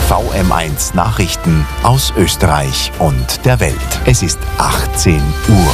VM1 Nachrichten aus Österreich und der Welt. Es ist 18 Uhr.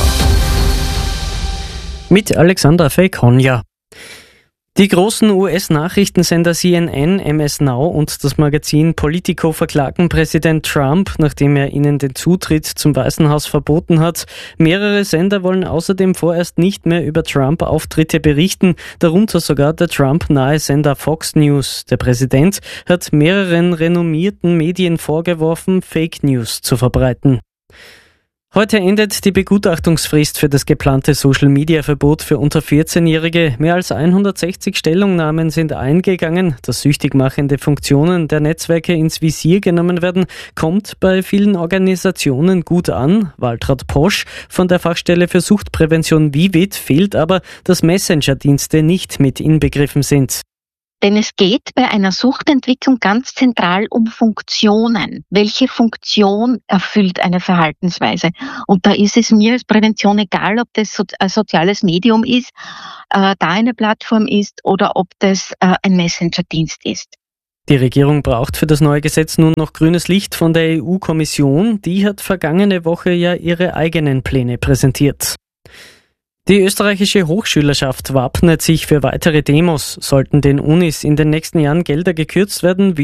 Mit Alexander Fekonja. Die großen US-Nachrichtensender CNN, MS Now und das Magazin Politico verklagen Präsident Trump, nachdem er ihnen den Zutritt zum Weißen Haus verboten hat. Mehrere Sender wollen außerdem vorerst nicht mehr über Trump-Auftritte berichten, darunter sogar der Trump-nahe Sender Fox News. Der Präsident hat mehreren renommierten Medien vorgeworfen, Fake News zu verbreiten. Heute endet die Begutachtungsfrist für das geplante Social-Media-Verbot für unter 14-Jährige. Mehr als 160 Stellungnahmen sind eingegangen. Dass süchtig machende Funktionen der Netzwerke ins Visier genommen werden, kommt bei vielen Organisationen gut an. Waltraud Posch von der Fachstelle für Suchtprävention Vivit fehlt aber, dass Messenger-Dienste nicht mit inbegriffen sind. Denn es geht bei einer Suchtentwicklung ganz zentral um Funktionen. Welche Funktion erfüllt eine Verhaltensweise? Und da ist es mir als Prävention egal, ob das ein soziales Medium ist, da eine Plattform ist oder ob das ein Messenger-Dienst ist. Die Regierung braucht für das neue Gesetz nun noch grünes Licht von der EU-Kommission. Die hat vergangene Woche ja ihre eigenen Pläne präsentiert. Die österreichische Hochschülerschaft wappnet sich für weitere Demos. Sollten den Unis in den nächsten Jahren Gelder gekürzt werden,